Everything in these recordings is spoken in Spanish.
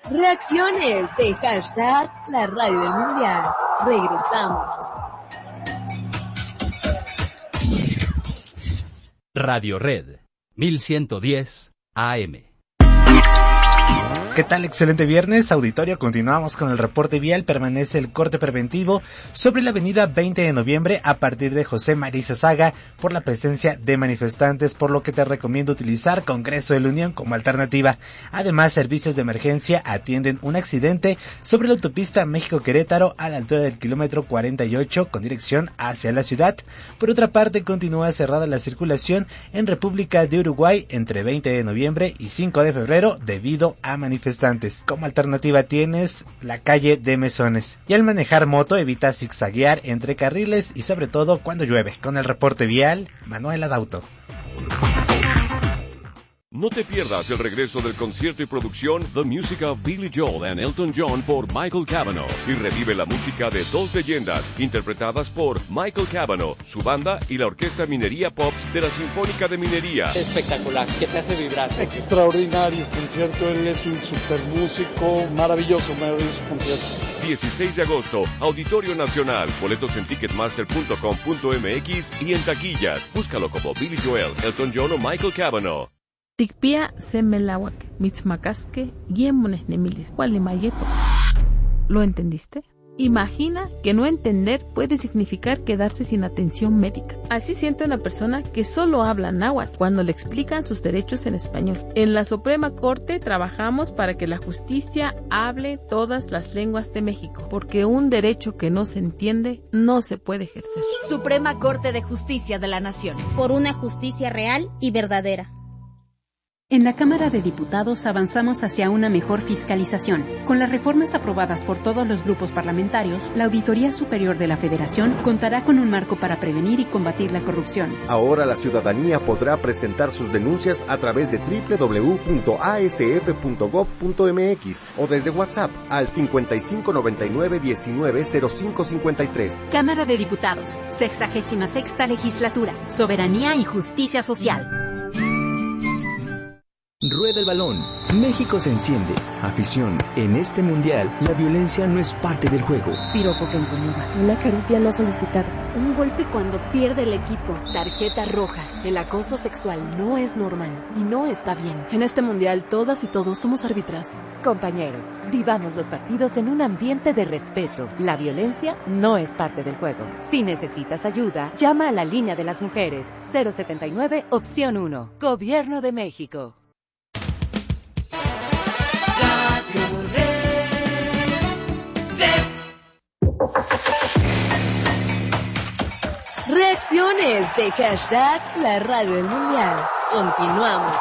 Reacciones de hashtag la radio del mundial. Regresamos. Radio Red 1110 AM. ¿Qué tal? Excelente viernes, auditorio. Continuamos con el reporte vial. Permanece el corte preventivo sobre la avenida 20 de noviembre a partir de José María Saga por la presencia de manifestantes, por lo que te recomiendo utilizar Congreso de la Unión como alternativa. Además, servicios de emergencia atienden un accidente sobre la autopista México-Querétaro a la altura del kilómetro 48 con dirección hacia la ciudad. Por otra parte, continúa cerrada la circulación en República de Uruguay entre 20 de noviembre y 5 de febrero debido a manifestantes. Como alternativa tienes la calle de Mesones. Y al manejar moto evita zigzaguear entre carriles y sobre todo cuando llueve. Con el reporte vial, Manuel Adauto. No te pierdas el regreso del concierto y producción The Music of Billy Joel and Elton John por Michael Cavanaugh y revive la música de dos leyendas interpretadas por Michael Cavanaugh, su banda y la Orquesta Minería Pops de la Sinfónica de Minería. Espectacular, que te hace vibrar. Extraordinario concierto, él es un super músico, maravilloso concierto. 16 de agosto, Auditorio Nacional, boletos en ticketmaster.com.mx y en taquillas. Búscalo como Billy Joel, Elton John o Michael Cavanaugh. Tikpia semelawak, mitzmakaske, yemones nemilis, mayeto. ¿Lo entendiste? Imagina que no entender puede significar quedarse sin atención médica. Así siente una persona que solo habla náhuatl cuando le explican sus derechos en español. En la Suprema Corte trabajamos para que la justicia hable todas las lenguas de México, porque un derecho que no se entiende no se puede ejercer. Suprema Corte de Justicia de la Nación. Por una justicia real y verdadera. En la Cámara de Diputados avanzamos hacia una mejor fiscalización. Con las reformas aprobadas por todos los grupos parlamentarios, la Auditoría Superior de la Federación contará con un marco para prevenir y combatir la corrupción. Ahora la ciudadanía podrá presentar sus denuncias a través de www.asf.gov.mx o desde WhatsApp al 5599-190553. Cámara de Diputados, 66ª Legislatura, Soberanía y Justicia Social. Rueda el balón. México se enciende. Afición. En este mundial, la violencia no es parte del juego. Piropo que incomoda. Una caricia no solicitada. Un golpe cuando pierde el equipo. Tarjeta roja. El acoso sexual no es normal y no está bien. En este mundial, todas y todos somos árbitras. Compañeros, vivamos los partidos en un ambiente de respeto. La violencia no es parte del juego. Si necesitas ayuda, llama a la línea de las mujeres. 079, opción 1. Gobierno de México. Reacciones de hashtag la radio del mundial. Continuamos.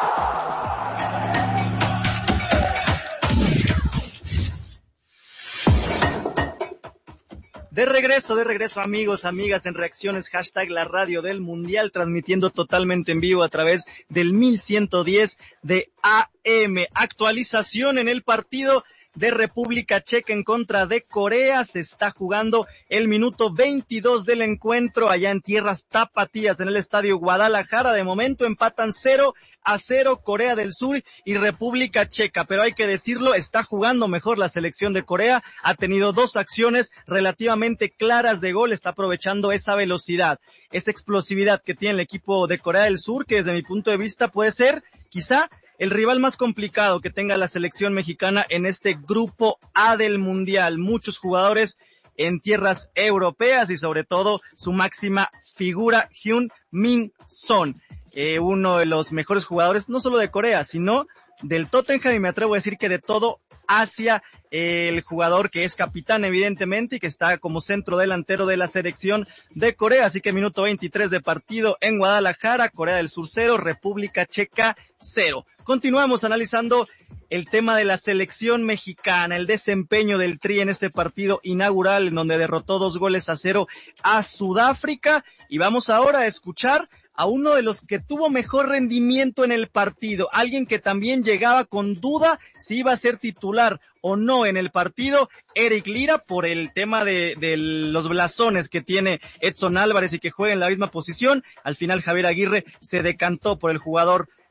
De regreso amigos, amigas en Reacciones, hashtag la radio del mundial, transmitiendo totalmente en vivo a través del 1110 de AM. Actualización en el partido de República Checa en contra de Corea. Se está jugando el minuto 22 del encuentro allá en tierras tapatías en el estadio Guadalajara. De momento empatan 0-0 Corea del Sur y República Checa, pero hay que decirlo, está jugando mejor la selección de Corea. Ha tenido dos acciones relativamente claras de gol, está aprovechando esa velocidad, esa explosividad que tiene el equipo de Corea del Sur, que desde mi punto de vista puede ser quizá el rival más complicado que tenga la selección mexicana en este grupo A del mundial. Muchos jugadores en tierras europeas y sobre todo su máxima figura, Heung-min Son, uno de los mejores jugadores no solo de Corea, sino del Tottenham y me atrevo a decir que de todo Asia, el jugador que es capitán evidentemente y que está como centro delantero de la selección de Corea. Así que minuto 23 de partido en Guadalajara, Corea del Sur 0, República Checa 0. Continuamos analizando el tema de la selección mexicana, el desempeño del Tri en este partido inaugural en donde derrotó 2-0 a Sudáfrica, y vamos ahora a escuchar a uno de los que tuvo mejor rendimiento en el partido, alguien que también llegaba con duda si iba a ser titular o no en el partido, Eric Lira, por el tema de los blasones que tiene Edson Álvarez y que juega en la misma posición. Al final Javier Aguirre se decantó por el jugador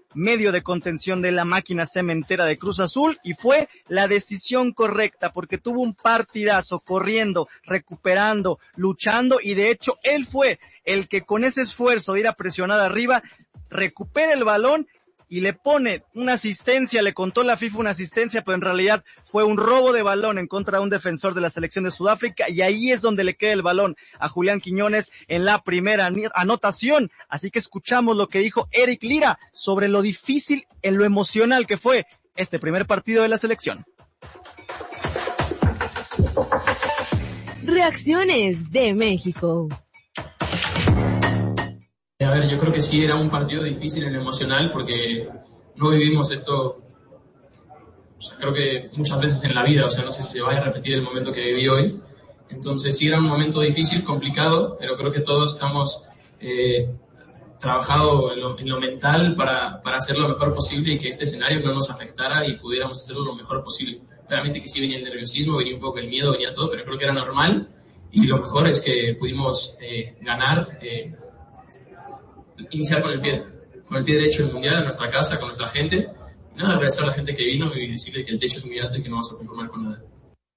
medio de contención de la máquina cementera de Cruz Azul, y fue la decisión correcta porque tuvo un partidazo corriendo, recuperando, luchando, y de hecho él fue el que con ese esfuerzo de ir a presionar arriba recupera el balón y le pone una asistencia, le contó la FIFA una asistencia, pero en realidad fue un robo de balón en contra de un defensor de la selección de Sudáfrica, y ahí es donde le queda el balón a Julián Quiñones en la primera anotación. Así que escuchamos lo que dijo Eric Lira sobre lo difícil en lo emocional que fue este primer partido de la selección. Reacciones de México. A ver, yo creo que sí era un partido difícil en lo emocional porque no vivimos esto, o sea, creo que muchas veces en la vida, o sea, no sé si se vaya a repetir el momento que viví hoy. Entonces sí era un momento difícil, complicado, pero creo que todos estamos trabajando en lo mental para hacer lo mejor posible y que este escenario no nos afectara y pudiéramos hacerlo lo mejor posible. Realmente que sí venía el nerviosismo, venía un poco el miedo, venía todo, pero creo que era normal y lo mejor es que pudimos ganar, iniciar con el pie derecho el Mundial en nuestra casa, con nuestra gente. Y nada, agradecer a la gente que vino y decirle que el techo es muy alto y que no vamos a conformar con nada.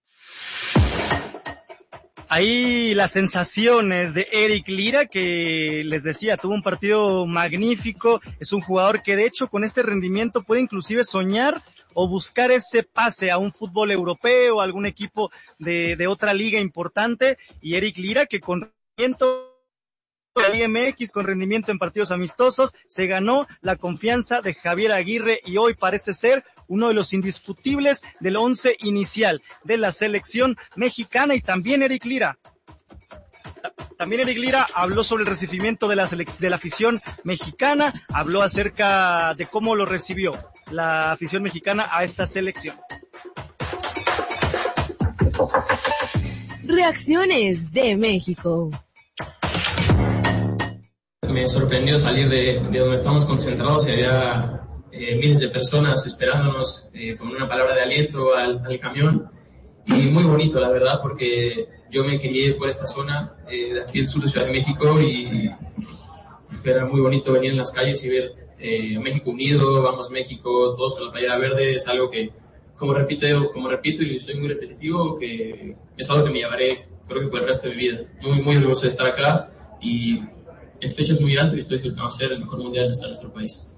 Ahí las sensaciones de Eric Lira, que les decía, tuvo un partido magnífico, es un jugador que de hecho con este rendimiento puede inclusive soñar o buscar ese pase a un fútbol europeo, a algún equipo de otra liga importante, y Eric Lira que con rendimiento la Liga MX, con rendimiento en partidos amistosos, se ganó la confianza de Javier Aguirre y hoy parece ser uno de los indiscutibles del 11 inicial de la selección mexicana. Y también Eric Lira habló sobre el recibimiento de la afición mexicana, habló acerca de cómo lo recibió la afición mexicana a esta selección. Reacciones de México. Me sorprendió salir de donde estábamos concentrados y había miles de personas esperándonos con una palabra de aliento al camión, y muy bonito la verdad porque yo me quería ir por esta zona de aquí del sur de Ciudad de México y era muy bonito venir en las calles y ver México unido, vamos México, todos con la playera verde. Es algo que como repito y soy muy repetitivo, que es algo que me llevaré creo que por el resto de mi vida. Muy orgulloso de estar acá y el techo es muy alto y estoy disfrutando de ser el mejor mundial de nuestro país.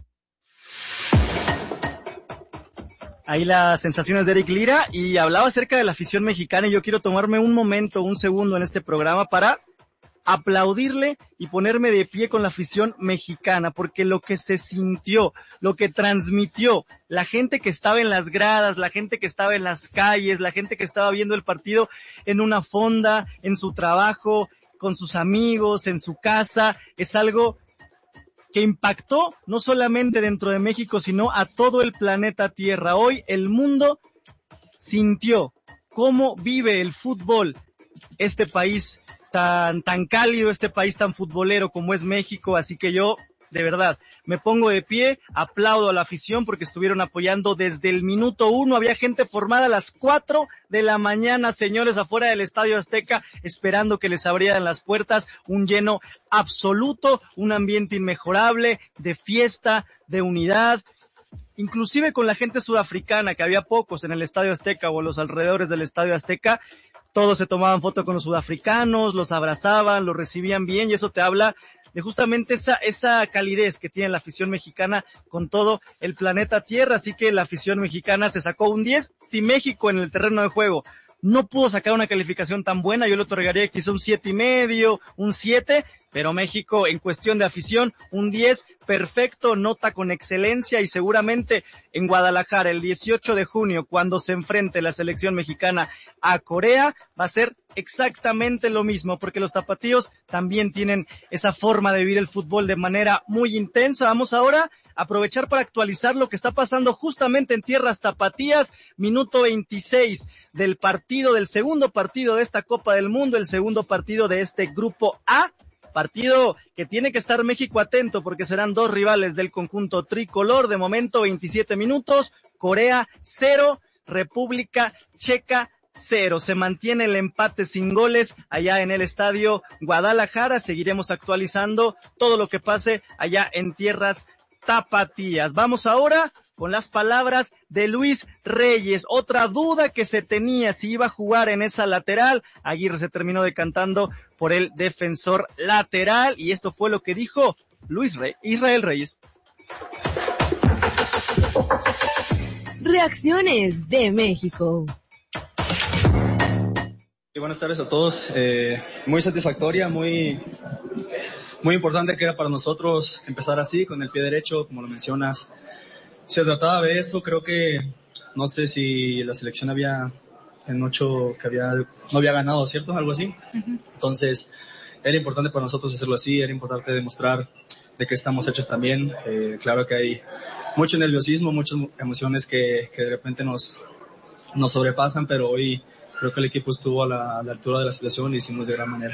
Ahí las sensaciones de Eric Lira, y hablaba acerca de la afición mexicana, y yo quiero tomarme un segundo en este programa para aplaudirle y ponerme de pie con la afición mexicana, porque lo que se sintió, lo que transmitió la gente que estaba en las gradas, la gente que estaba en las calles, la gente que estaba viendo el partido en una fonda, en su trabajo, con sus amigos, en su casa, es algo que impactó no solamente dentro de México, sino a todo el planeta Tierra. Hoy el mundo sintió cómo vive el fútbol este país tan cálido, este país tan futbolero como es México, así que yo, de verdad, me pongo de pie, aplaudo a la afición porque estuvieron apoyando desde el minuto 1, había gente formada a las 4 de la mañana, señores, afuera del Estadio Azteca, esperando que les abrieran las puertas, un lleno absoluto, un ambiente inmejorable, de fiesta, de unidad, inclusive con la gente sudafricana, que había pocos en el Estadio Azteca o en los alrededores del Estadio Azteca, todos se tomaban foto con los sudafricanos, los abrazaban, los recibían bien, y eso te habla de justamente esa calidez que tiene la afición mexicana con todo el planeta Tierra. Así que la afición mexicana se sacó un 10. Si México en el terreno de juego no pudo sacar una calificación tan buena, yo le otorgaría quizá un 7.5, un 7, pero México en cuestión de afición, un 10, perfecto, nota con excelencia, y seguramente en Guadalajara el 18 de junio, cuando se enfrente la selección mexicana a Corea, va a ser exactamente lo mismo, porque los tapatíos también tienen esa forma de vivir el fútbol de manera muy intensa. Vamos ahora a aprovechar para actualizar lo que está pasando justamente en tierras tapatías, minuto 26 del segundo partido de esta Copa del Mundo, el segundo partido de este Grupo A, partido que tiene que estar México atento porque serán dos rivales del conjunto tricolor. De momento 27 minutos, Corea 0, República Checa 0. Se mantiene el empate sin goles allá en el Estadio Guadalajara. Seguiremos actualizando todo lo que pase allá en tierras tapatías. Vamos ahora con las palabras de Luis Reyes. Otra duda que se tenía si iba a jugar en esa lateral. Aguirre se terminó decantando por el defensor lateral y esto fue lo que dijo Israel Reyes. Reacciones de México. Buenas tardes a todos. Muy satisfactoria, muy importante que era para nosotros empezar así, con el pie derecho, como lo mencionas. Se trataba de eso, creo que, no sé si la selección en 8 no había ganado, ¿cierto? Algo así. Uh-huh. Entonces, era importante para nosotros hacerlo así, era importante demostrar de que estamos hechos también. Claro que hay mucho nerviosismo, muchas emociones que de repente nos sobrepasan, pero hoy creo que el equipo estuvo a la altura de la situación y hicimos de gran manera.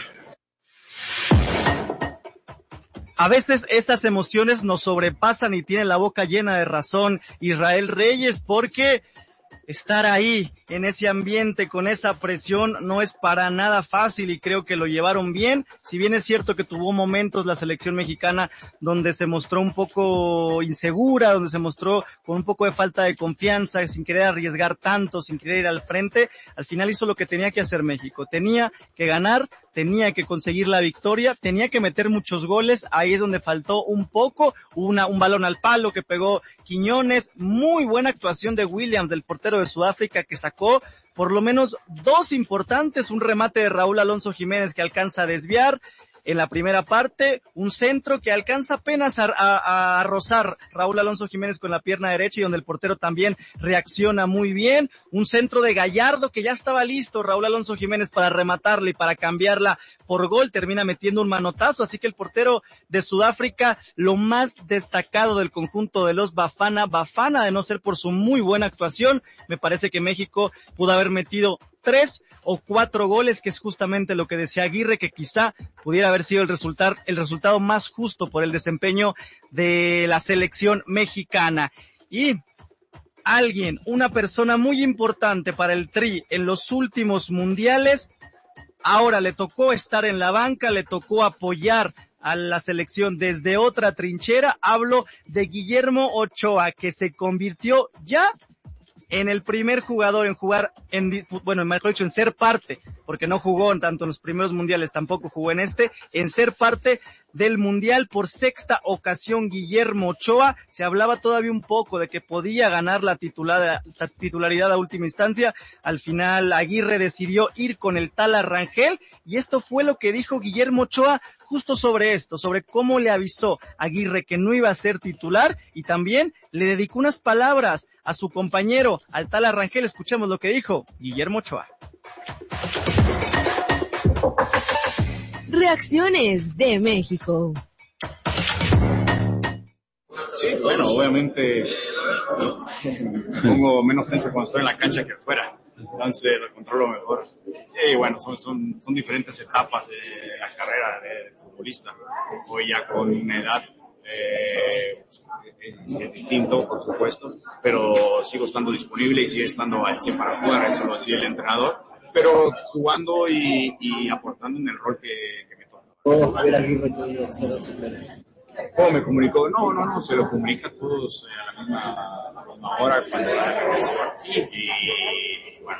A veces esas emociones nos sobrepasan y tiene la boca llena de razón Israel Reyes, porque estar ahí en ese ambiente con esa presión no es para nada fácil y creo que lo llevaron bien. Si bien es cierto que tuvo momentos la selección mexicana donde se mostró un poco insegura, donde se mostró con un poco de falta de confianza, sin querer arriesgar tanto, sin querer ir al frente, al final hizo lo que tenía que hacer México. Tenía que ganar, tenía que conseguir la victoria, tenía que meter muchos goles, ahí es donde faltó un poco, un balón al palo que pegó Quiñones, muy buena actuación de Williams, del portero de Sudáfrica, que sacó por lo menos 2 importantes, un remate de Raúl Alonso Jiménez que alcanza a desviar en la primera parte, un centro que alcanza apenas a rozar Raúl Alonso Jiménez con la pierna derecha y donde el portero también reacciona muy bien, un centro de Gallardo que ya estaba listo Raúl Alonso Jiménez para rematarla y para cambiarla por gol, termina metiendo un manotazo, así que el portero de Sudáfrica, lo más destacado del conjunto de los Bafana de no ser por su muy buena actuación, me parece que México pudo haber metido 3 o 4 goles, que es justamente lo que decía Aguirre, que quizá pudiera haber sido el resultado más justo por el desempeño de la selección mexicana. Y una persona muy importante para el Tri en los últimos mundiales, ahora le tocó estar en la banca, le tocó apoyar a la selección desde otra trinchera. Hablo de Guillermo Ochoa, que se convirtió ya en el primer jugador en ser parte, porque no jugó tanto en los primeros mundiales, tampoco jugó en en ser parte del mundial por 6ª ocasión. Guillermo Ochoa, se hablaba todavía un poco de que podía ganar la titularidad a última instancia, al final Aguirre decidió ir con el Tala Rangel, y esto fue lo que dijo Guillermo Ochoa justo sobre esto, sobre cómo le avisó Aguirre que no iba a ser titular, y también le dedicó unas palabras a su compañero, al Tala Rangel. Escuchemos lo que dijo Guillermo Ochoa. Reacciones de México. Sí, bueno, obviamente pongo menos tenso cuando estoy en la cancha que afuera, entonces lo controlo mejor. Sí, bueno, son diferentes etapas de la carrera del futbolista. Hoy ya con edad es distinto, por supuesto, pero sigo estando disponible y sigue estando al 100 para jugar, eso lo hacía el entrenador, pero jugando y aportando en el rol que me toca. ¿Cómo me comunicó? No, se lo comunica a todos a la misma hora cuando da la regreso aquí, y bueno,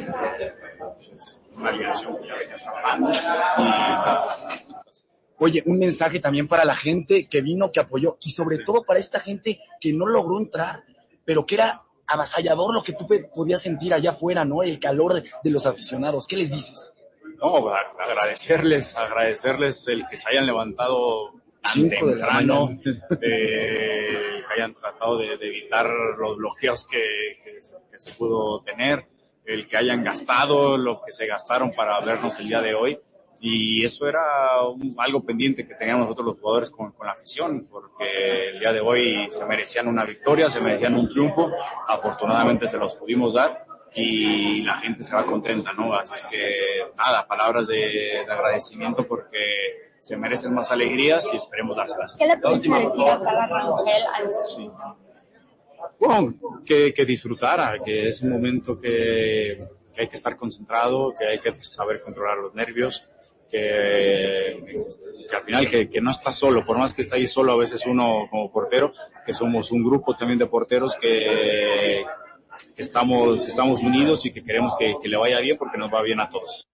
una alineación que ya venía trabajando y Oye, un mensaje también para la gente que vino, que apoyó, y sobre todo para esta gente que no logró entrar, pero que era avasallador lo que tú podías sentir allá afuera, ¿no? El calor de los aficionados. ¿Qué les dices? No, agradecerles el que se hayan levantado tan temprano, que hayan tratado de evitar los bloqueos que se pudo tener, el que hayan gastado lo que se gastaron para vernos el día de hoy. Y eso era algo pendiente que teníamos nosotros los jugadores con la afición, porque el día de hoy se merecían una victoria, se merecían un triunfo, afortunadamente se los pudimos dar y la gente se va contenta, ¿no? Así que nada, palabras de agradecimiento porque se merecen más alegrías y esperemos dárselas. ¿Qué le pudiste decir a Tala Rangel al sí. Bueno, que disfrutara, que es un momento que hay que estar concentrado, que hay que saber controlar los nervios, al final que no está solo, por más que está ahí solo a veces uno como portero, que somos un grupo también de porteros que estamos unidos y que queremos que le vaya bien porque nos va bien a todos.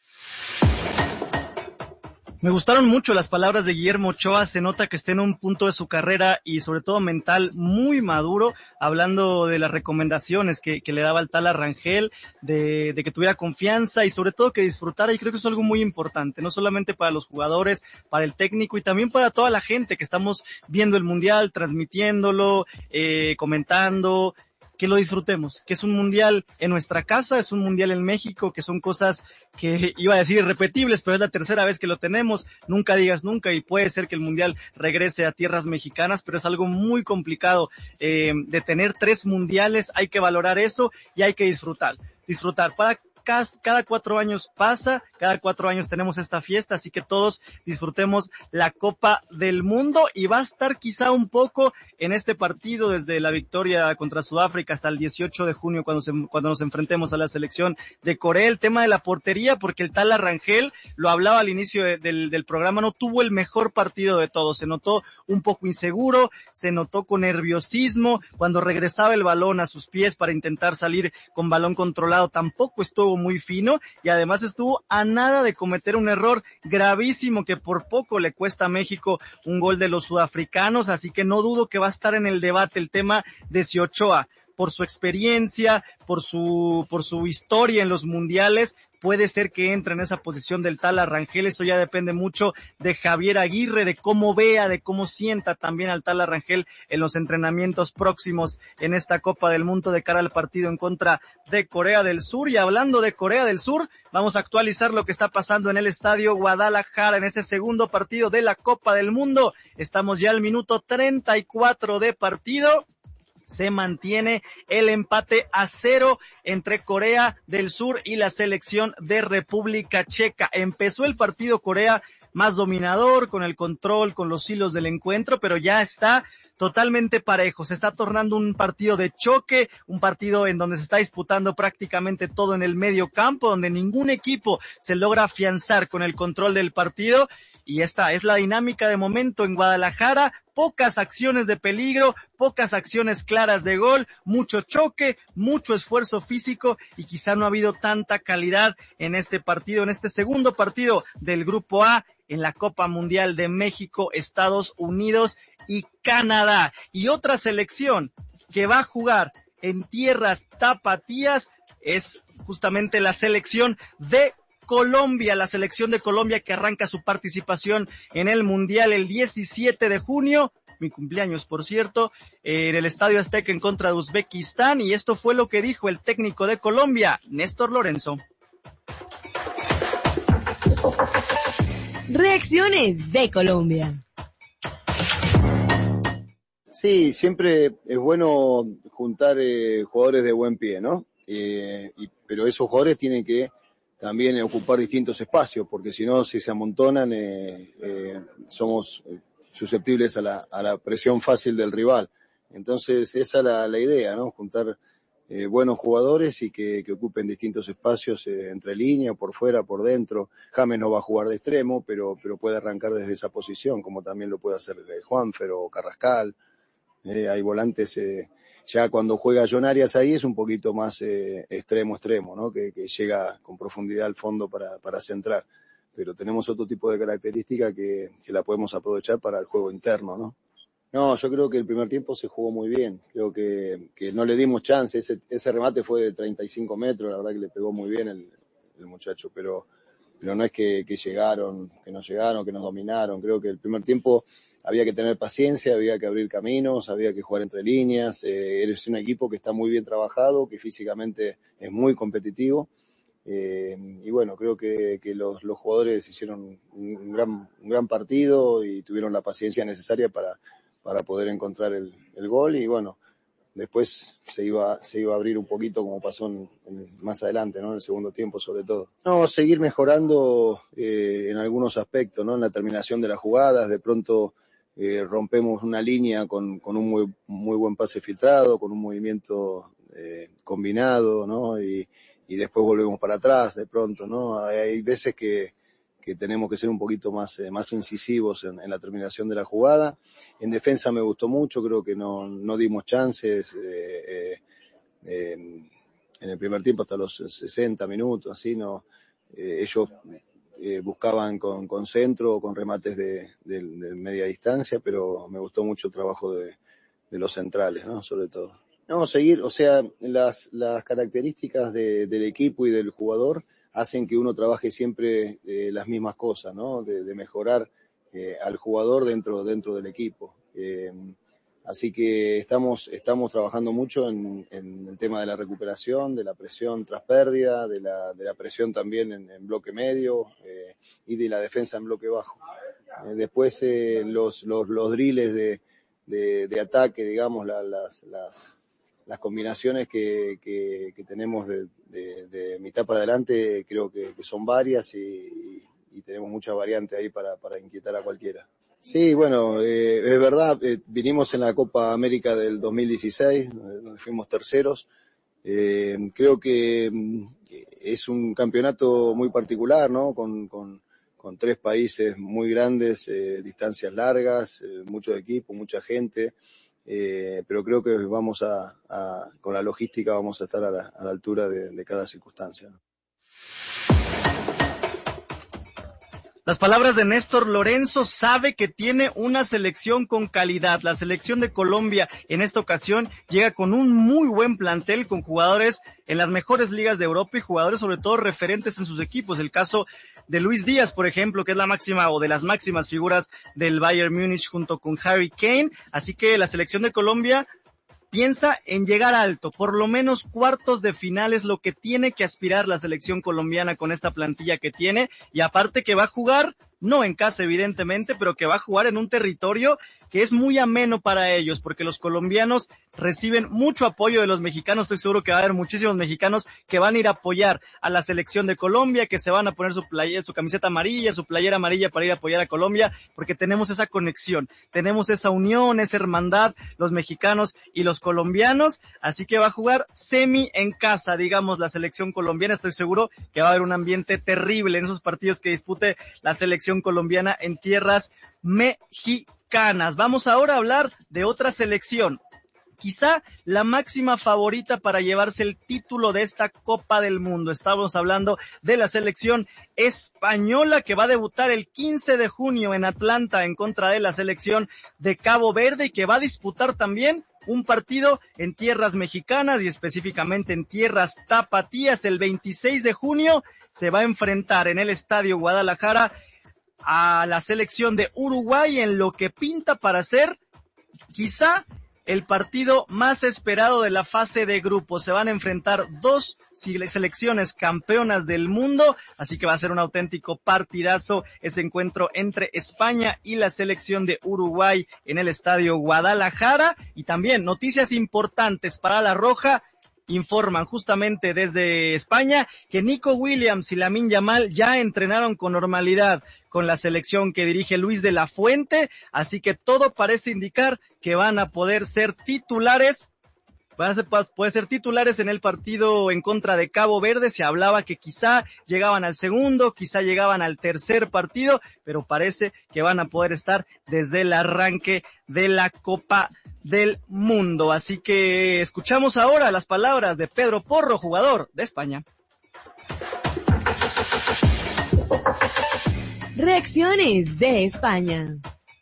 Me gustaron mucho las palabras de Guillermo Ochoa, se nota que está en un punto de su carrera y sobre todo mental muy maduro, hablando de las recomendaciones que le daba el Tala Rangel, de que tuviera confianza y sobre todo que disfrutara, y creo que es algo muy importante, no solamente para los jugadores, para el técnico y también para toda la gente que estamos viendo el Mundial, transmitiéndolo, comentando, que lo disfrutemos, que es un mundial en nuestra casa, es un mundial en México, que son cosas que iba a decir irrepetibles, pero es la tercera vez que lo tenemos, nunca digas nunca, y puede ser que el mundial regrese a tierras mexicanas, pero es algo muy complicado, de tener 3 mundiales, hay que valorar eso y hay que disfrutar, cada 4 años pasa, cada 4 años tenemos esta fiesta, así que todos disfrutemos la Copa del Mundo y va a estar quizá un poco en este partido desde la victoria contra Sudáfrica hasta el 18 de junio cuando nos enfrentemos a la selección de Corea, el tema de la portería, porque el Tala Rangel, lo hablaba al inicio del programa, no tuvo el mejor partido de todos, se notó un poco inseguro, se notó con nerviosismo, cuando regresaba el balón a sus pies para intentar salir con balón controlado, tampoco estuvo muy fino y además estuvo a nada de cometer un error gravísimo que por poco le cuesta a México un gol de los sudafricanos, así que no dudo que va a estar en el debate el tema de si Ochoa, por su experiencia, por su historia en los mundiales, puede ser que entre en esa posición del Tala Rangel. Eso ya depende mucho de Javier Aguirre, de cómo vea, de cómo sienta también al Tala Rangel en los entrenamientos próximos en esta Copa del Mundo de cara al partido en contra de Corea del Sur. Y hablando de Corea del Sur, vamos a actualizar lo que está pasando en el Estadio Guadalajara en ese segundo partido de la Copa del Mundo. Estamos ya al minuto 34 de partido. Se mantiene el empate a 0 entre Corea del Sur y la selección de República Checa. Empezó el partido Corea más dominador, con el control, con los hilos del encuentro, pero ya está totalmente parejo. Se está tornando un partido de choque, un partido en donde se está disputando prácticamente todo en el medio campo, donde ningún equipo se logra afianzar con el control del partido. Y esta es la dinámica de momento en Guadalajara, pocas acciones de peligro, pocas acciones claras de gol, mucho choque, mucho esfuerzo físico y quizá no ha habido tanta calidad en este partido, en este segundo partido del Grupo A en la Copa Mundial de México, Estados Unidos y Canadá. Y otra selección que va a jugar en tierras tapatías es justamente la selección de Colombia, la selección de Colombia que arranca su participación en el Mundial el 17 de junio, mi cumpleaños por cierto, en el Estadio Azteca en contra de Uzbekistán, y esto fue lo que dijo el técnico de Colombia, Néstor Lorenzo. Reacciones de Colombia. Sí, siempre es bueno juntar jugadores de buen pie, ¿no? Pero esos jugadores tienen que también ocupar distintos espacios, porque si no, si se amontonan, somos susceptibles a la presión fácil del rival. Entonces, esa es la idea, ¿no? Juntar buenos jugadores y que ocupen distintos espacios entre líneas, por fuera, por dentro. James no va a jugar de extremo, pero puede arrancar desde esa posición, como también lo puede hacer Juanfer o Carrascal. Hay volantes, ya cuando juega John Arias ahí es un poquito más extremo, ¿no? Que llega con profundidad al fondo para centrar. Pero tenemos otro tipo de característica que la podemos aprovechar para el juego interno, ¿no? No, yo creo que el primer tiempo se jugó muy bien. Creo que no le dimos chance. Ese remate fue de 35 metros, la verdad que le pegó muy bien el muchacho, pero no es que llegaron, que nos dominaron. Creo que el primer tiempo había que tener paciencia, había que abrir caminos, había que jugar entre líneas. Eres un equipo que está muy bien trabajado, que físicamente es muy competitivo. Y bueno, creo que los jugadores hicieron un gran partido y tuvieron la paciencia necesaria para poder encontrar el gol. Y bueno, después se iba a abrir un poquito como pasó más adelante, ¿no? En el segundo tiempo sobre todo. No, seguir mejorando en algunos aspectos, ¿no? En la terminación de las jugadas, de pronto rompemos una línea con un muy buen pase filtrado, con un movimiento combinado, ¿no? Y después volvemos para atrás de pronto, ¿no? Hay veces que tenemos que ser un poquito más incisivos en la terminación de la jugada. En defensa me gustó mucho, creo que no dimos chances en el primer tiempo hasta los 60 minutos, así ellos buscaban con centro o con remates de media distancia, pero me gustó mucho el trabajo de los centrales, ¿no? Sobre todo. No, seguir, o sea, las características del equipo y del jugador hacen que uno trabaje siempre las mismas cosas, ¿no? De mejorar al jugador dentro del equipo. Así que estamos trabajando mucho en el tema de la recuperación, de la presión tras pérdida, de la presión también en bloque medio y de la defensa en bloque bajo. Después los drills de ataque, digamos, las combinaciones que tenemos de mitad para adelante, creo que son varias y tenemos muchas variantes ahí para inquietar a cualquiera. Sí, bueno, es verdad, vinimos en la Copa América del 2016, donde fuimos terceros. Creo que es un campeonato muy particular, ¿no? Con 3 países muy grandes, distancias largas, muchos equipos, mucha gente. Pero creo que con la logística vamos a estar a la altura de cada circunstancia. Las palabras de Néstor Lorenzo, sabe que tiene una selección con calidad. La selección de Colombia en esta ocasión llega con un muy buen plantel, con jugadores en las mejores ligas de Europa y jugadores sobre todo referentes en sus equipos. El caso de Luis Díaz, por ejemplo, que es la máxima o de las máximas figuras del Bayern Múnich junto con Harry Kane. Así que la selección de Colombia piensa en llegar alto, por lo menos cuartos de final es lo que tiene que aspirar la selección colombiana con esta plantilla que tiene, y aparte que va a jugar, no en casa evidentemente, pero que va a jugar en un territorio que es muy ameno para ellos, porque los colombianos reciben mucho apoyo de los mexicanos. Estoy seguro que va a haber muchísimos mexicanos que van a ir a apoyar a la selección de Colombia, que se van a poner su camiseta amarilla, su playera amarilla para ir a apoyar a Colombia, porque tenemos esa conexión, tenemos esa unión, esa hermandad, los mexicanos y los colombianos, así que va a jugar semi en casa, digamos, la selección colombiana. Estoy seguro que va a haber un ambiente terrible en esos partidos que dispute la selección colombiana en tierras mexicanas. Vamos ahora a hablar de otra selección, quizá la máxima favorita para llevarse el título de esta Copa del Mundo. Estamos hablando de la selección española, que va a debutar el 15 de junio en Atlanta en contra de la selección de Cabo Verde, y que va a disputar también un partido en tierras mexicanas y específicamente en tierras tapatías. El 26 de junio se va a enfrentar en el Estadio Guadalajara a la selección de Uruguay en lo que pinta para ser quizá el partido más esperado de la fase de grupos. Se van a enfrentar 2 selecciones campeonas del mundo, así que va a ser un auténtico partidazo ese encuentro entre España y la selección de Uruguay en el Estadio Guadalajara. Y también noticias importantes para la Roja. Informan justamente desde España que Nico Williams y Lamine Yamal ya entrenaron con normalidad con la selección que dirige Luis de la Fuente, así que todo parece indicar que van a poder ser titulares. Puede ser titulares en el partido en contra de Cabo Verde. Se hablaba que quizá llegaban al segundo, quizá llegaban al tercer partido, pero parece que van a poder estar desde el arranque de la Copa del Mundo. Así que escuchamos ahora las palabras de Pedro Porro, jugador de España. Reacciones de España.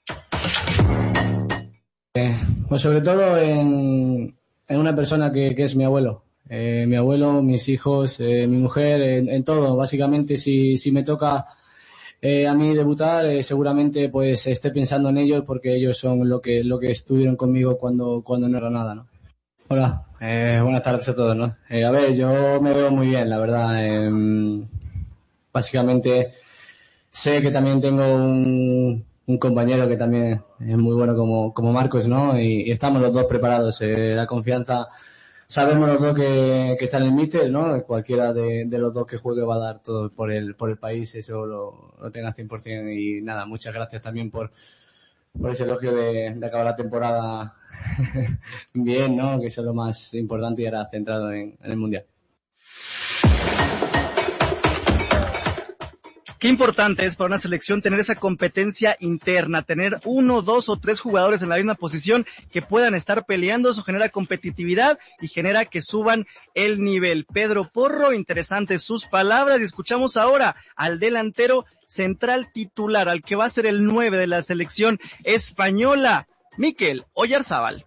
Pues sobre todo en una persona que es mi abuelo. Mi abuelo, mis hijos, mi mujer, en todo. Básicamente, si me toca a mí debutar, seguramente pues esté pensando en ellos, porque ellos son lo que estuvieron conmigo cuando no era nada, ¿no? Hola, buenas tardes a todos, ¿no? A ver, yo me veo muy bien, la verdad. Básicamente, sé que también tengo un compañero que también es muy bueno como Marcos, ¿no? Y estamos los dos preparados. La confianza, sabemos los dos que está en el míster, ¿no? Cualquiera de los dos que juegue va a dar todo por el país, eso lo tenga 100%. Y nada, muchas gracias también por ese elogio de acabar la temporada bien, ¿no? Que eso es lo más importante y ahora centrado en el Mundial. Qué importante es para una selección tener esa competencia interna, tener 1, 2 o 3 jugadores en la misma posición que puedan estar peleando. Eso genera competitividad y genera que suban el nivel. Pedro Porro, interesantes sus palabras, y escuchamos ahora al delantero central titular, al que va a ser el 9 de la selección española, Mikel Oyarzábal.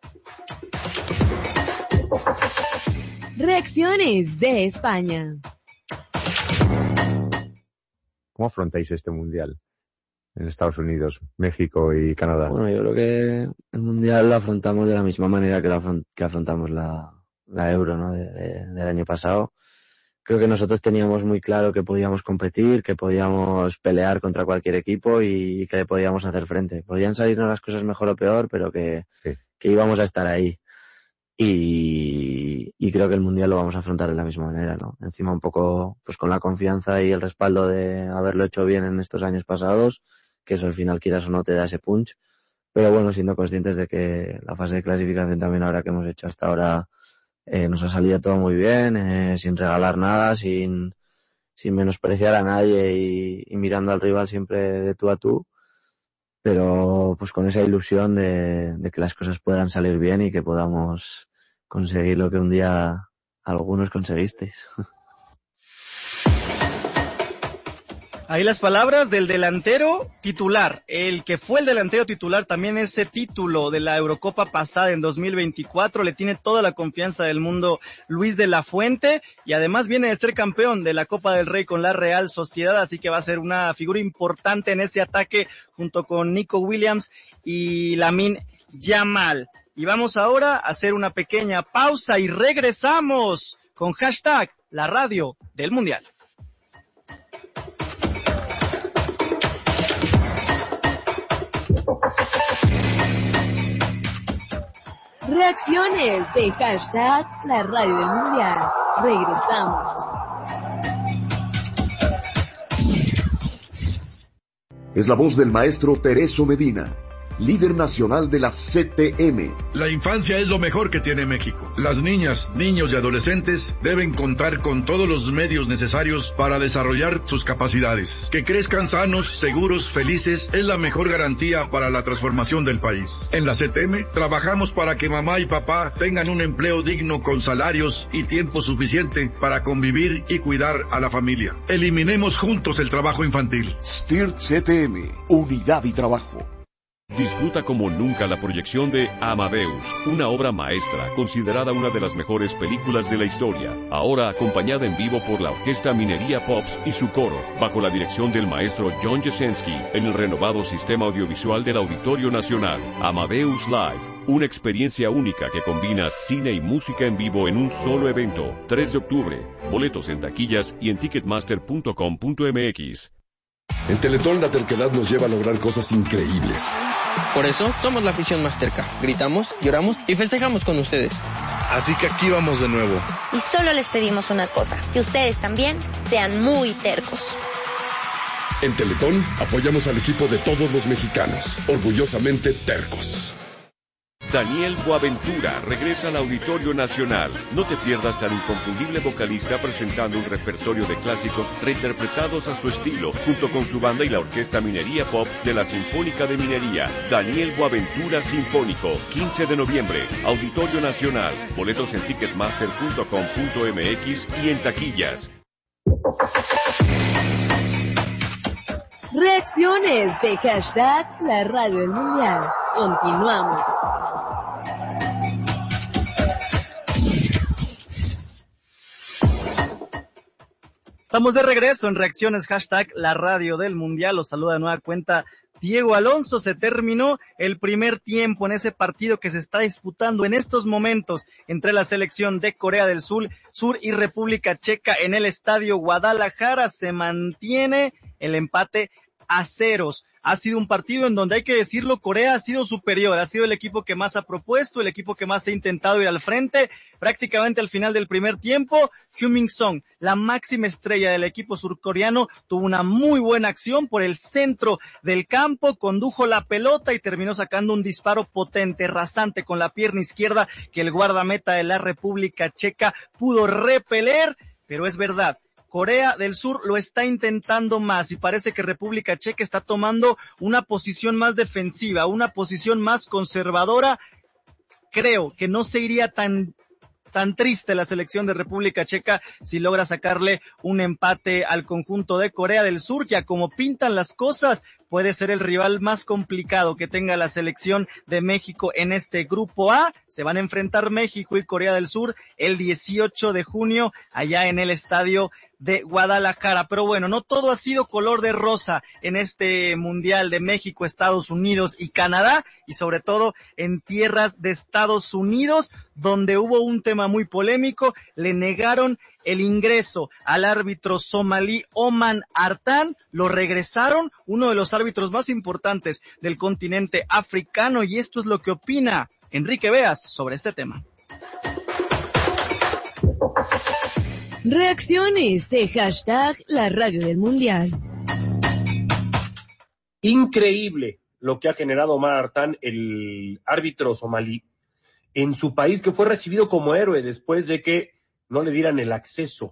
Reacciones de España. ¿Cómo afrontáis este mundial en Estados Unidos, México y Canadá? Bueno, yo creo que el mundial lo afrontamos de la misma manera que afrontamos la Euro, ¿no? del año pasado. Creo que nosotros teníamos muy claro que podíamos competir, que podíamos pelear contra cualquier equipo y que le podíamos hacer frente. Podían salirnos las cosas mejor o peor, pero que íbamos a estar ahí. Y creo que el mundial lo vamos a afrontar de la misma manera, ¿no? Encima un poco, pues con la confianza y el respaldo de haberlo hecho bien en estos años pasados, que eso al final quieras o no te da ese punch, pero bueno, siendo conscientes de que la fase de clasificación también ahora que hemos hecho hasta ahora, nos ha salido todo muy bien, sin regalar nada, sin menospreciar a nadie y mirando al rival siempre de tú a tú, pero pues con esa ilusión de que las cosas puedan salir bien y que podamos conseguir lo que un día algunos conseguisteis. Ahí las palabras del delantero titular, el que fue el delantero titular, también ese título de la Eurocopa pasada en 2024, le tiene toda la confianza del mundo Luis de la Fuente, y además viene de ser campeón de la Copa del Rey con la Real Sociedad, así que va a ser una figura importante en ese ataque junto con Nico Williams y Lamine Yamal. Y vamos ahora a hacer una pequeña pausa y regresamos con hashtag la radio del Mundial. Reacciones de hashtag la radio del Mundial. Regresamos. Es la voz del maestro Tereso Medina, líder nacional de la CTM. La infancia es lo mejor que tiene México. Las niñas, niños y adolescentes deben contar con todos los medios necesarios para desarrollar sus capacidades. Que crezcan sanos, seguros, felices es la mejor garantía para la transformación del país. En la CTM trabajamos para que mamá y papá tengan un empleo digno con salarios y tiempo suficiente para convivir y cuidar a la familia. Eliminemos juntos el trabajo infantil. STIRT CTM, unidad y trabajo. Disfruta como nunca la proyección de Amadeus, una obra maestra considerada una de las mejores películas de la historia, ahora acompañada en vivo por la Orquesta Minería Pops y su coro, bajo la dirección del maestro John Jasenski, en el renovado sistema audiovisual del Auditorio Nacional. Amadeus Live, una experiencia única que combina cine y música en vivo en un solo evento. 3 de octubre, boletos en taquillas y en ticketmaster.com.mx. En Teletón la terquedad nos lleva a lograr cosas increíbles. Por eso somos la afición más terca. Gritamos, lloramos y festejamos con ustedes. Así que aquí vamos de nuevo. Y solo les pedimos una cosa, que ustedes también sean muy tercos. En Teletón apoyamos al equipo de todos los mexicanos, orgullosamente tercos. Daniel Boaventura regresa al Auditorio Nacional. No te pierdas al inconfundible vocalista presentando un repertorio de clásicos reinterpretados a su estilo, junto con su banda y la Orquesta Minería Pops de la Sinfónica de Minería. Daniel Boaventura Sinfónico, 15 de noviembre, Auditorio Nacional. Boletos en ticketmaster.com.mx y en taquillas. Reacciones de hashtag la radio del Mundial. Continuamos. Estamos de regreso en Reacciones hashtag la radio del Mundial. Los saluda de nueva cuenta Diego Alonso. Se terminó el primer tiempo en ese partido que se está disputando en estos momentos entre la selección de Corea del Sur y República Checa en el Estadio Guadalajara. Se mantiene el empate a ceros. Ha sido un partido en donde, hay que decirlo, Corea ha sido superior, ha sido el equipo que más ha propuesto, el equipo que más ha intentado ir al frente. Prácticamente al final del primer tiempo, Heung-min Son, la máxima estrella del equipo surcoreano, tuvo una muy buena acción por el centro del campo, condujo la pelota y terminó sacando un disparo potente, rasante con la pierna izquierda que el guardameta de la República Checa pudo repeler. Pero es verdad, Corea del Sur lo está intentando más y parece que República Checa está tomando una posición más defensiva, una posición más conservadora. Creo que no se iría tan triste la selección de República Checa si logra sacarle un empate al conjunto de Corea del Sur, ya como pintan las cosas, puede ser el rival más complicado que tenga la selección de México en este grupo A. Se van a enfrentar México y Corea del Sur el 18 de junio allá en el estadio de Guadalajara. Pero bueno, no todo ha sido color de rosa en este Mundial de México, Estados Unidos y Canadá, y sobre todo en tierras de Estados Unidos, donde hubo un tema muy polémico. Le negaron el ingreso al árbitro somalí Oman Artan, lo regresaron, uno de los árbitros más importantes del continente africano, y esto es lo que opina Enrique Beas sobre este tema. Reacciones de hashtag la radio del mundial. Increíble lo que ha generado Omar Artan, el árbitro somalí, en su país, que fue recibido como héroe después de que no le dieran el acceso,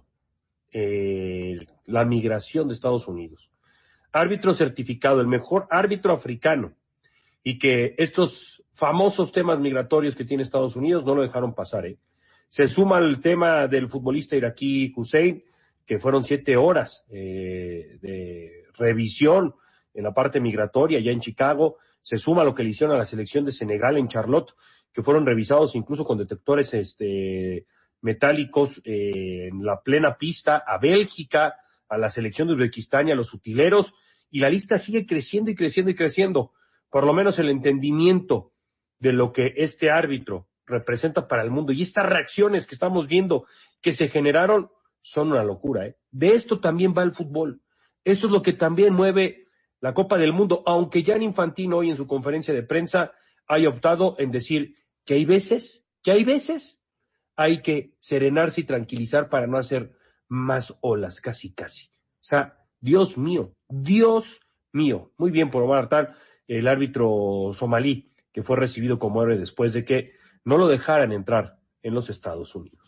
la migración de Estados Unidos. Árbitro certificado, el mejor árbitro africano, y que estos famosos temas migratorios que tiene Estados Unidos no lo dejaron pasar, Se suma el tema del futbolista iraquí Hussein, que fueron 7 horas de revisión en la parte migratoria ya en Chicago. Se suma lo que le hicieron a la selección de Senegal en Charlotte, que fueron revisados incluso con detectores metálicos en la plena pista, a Bélgica, a la selección de Uzbekistán y a los utileros, y la lista sigue creciendo y creciendo y creciendo. Por lo menos el entendimiento de lo que este árbitro representa para el mundo, y estas reacciones que estamos viendo que se generaron son una locura, De esto también va el fútbol. Eso es lo que también mueve la Copa del Mundo, aunque Gianni Infantino hoy en su conferencia de prensa haya optado en decir que hay veces hay que serenarse y tranquilizar para no hacer más olas, casi. O sea, Dios mío. Muy bien por Omar Artan, el árbitro somalí, que fue recibido como héroe después de que no lo dejaran entrar en los Estados Unidos.